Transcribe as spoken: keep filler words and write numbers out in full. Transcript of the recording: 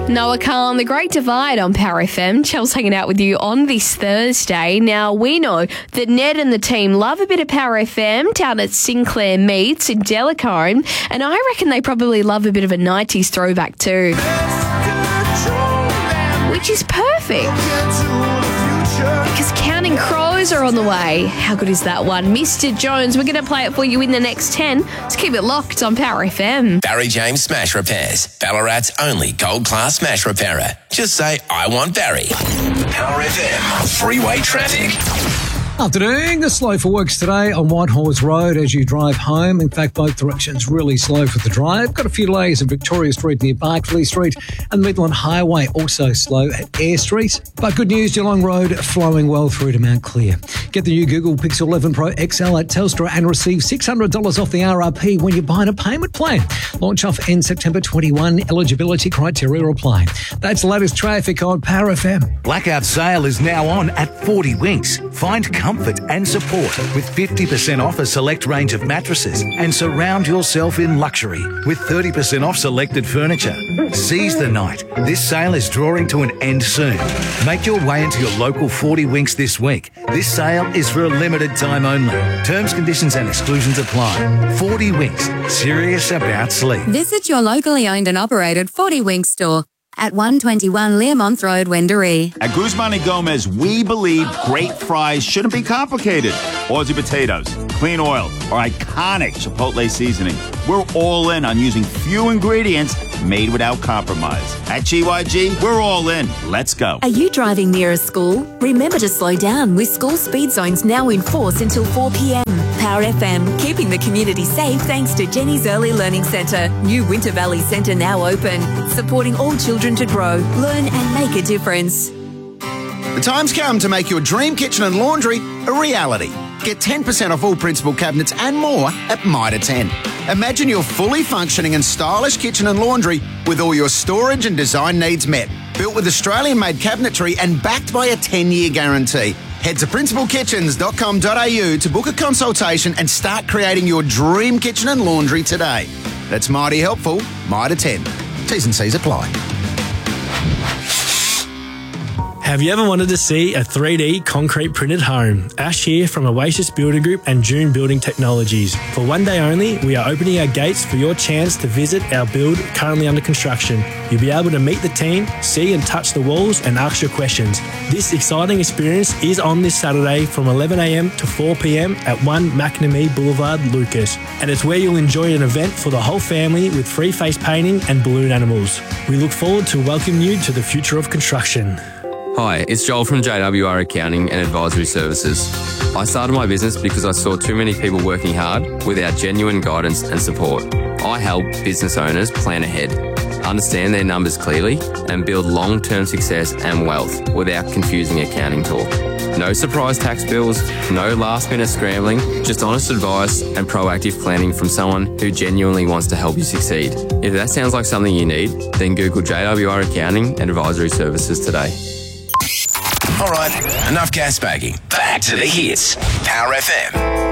Noah Carl, The Great Divide on Power F M. Chel's hanging out with you on this Thursday. Now, we know that Ned and the team love a bit of Power F M down at Sinclair Meats in Delacombe, and I reckon they probably love a bit of a nineties throwback too, which is perfect because Counting Crows are on the way. How good is that one? Mister Jones, we're going to play it for you in the next ten. Let's keep it locked on Power F M. Barry James Smash Repairs, Ballarat's only gold class smash repairer. Just say, I want Barry. Power F M, freeway traffic. Afternoon, the slow for works today on Whitehorse Road as you drive home. In fact, both directions really slow for the drive. Got a few delays at Victoria Street near Barclay Street and Midland Highway also slow at Eyre Street. But good news, Geelong Road flowing well through to Mount Clear. Get the new Google Pixel eleven Pro X L at Telstra and receive six hundred dollars off the R R P when you buy a payment plan. Launch off in September twenty-first. Eligibility criteria apply. That's the latest traffic on Power F M. Blackout sale is now on at forty Winks. Find comfort and support with fifty percent off a select range of mattresses and surround yourself in luxury with thirty percent off selected furniture. Seize the night. This sale is drawing to an end soon. Make your way into your local forty Winks this week. This sale is for a limited time only. Terms, conditions and exclusions apply. forty Winks. Serious about sleep. Visit your locally owned and operated forty Winks store at one twenty-one Learmonth Road, Wendouree. At Guzman y Gomez, we believe great fries shouldn't be complicated. Aussie potatoes, clean oil, or iconic Chipotle seasoning. We're all in on using few ingredients made without compromise. At G Y G, we're all in. Let's go. Are you driving near a school? Remember to slow down with school speed zones now in force until four p.m. Power F M, keeping the community safe thanks to Jenny's Early Learning Centre. New Winter Valley Centre now open, supporting all children to grow, learn and make a difference. The time's come to make your dream kitchen and laundry a reality. Get ten percent off all principal cabinets and more at Mitre ten. Imagine your fully functioning and stylish kitchen and laundry with all your storage and design needs met. Built with Australian-made cabinetry and backed by a ten-year guarantee. Head to principal kitchens dot com dot a u to book a consultation and start creating your dream kitchen and laundry today. That's mighty helpful. Mitre ten. T's and C's apply. Have you ever wanted to see a three D concrete printed home? Ash here from Oasis Builder Group and June Building Technologies. For one day only, we are opening our gates for your chance to visit our build currently under construction. You'll be able to meet the team, see and touch the walls and ask your questions. This exciting experience is on this Saturday from eleven a m to four p m at one McNamee Boulevard, Lucas. And it's where you'll enjoy an event for the whole family with free face painting and balloon animals. We look forward to welcoming you to the future of construction. Hi, it's Joel from J W R Accounting and Advisory Services. I started my business because I saw too many people working hard without genuine guidance and support. I help business owners plan ahead, understand their numbers clearly, and build long-term success and wealth without confusing accounting talk. No surprise tax bills, no last-minute scrambling, just honest advice and proactive planning from someone who genuinely wants to help you succeed. If that sounds like something you need, then Google J W R Accounting and Advisory Services today. All right, enough gas bagging. Back to the hits. Power F M.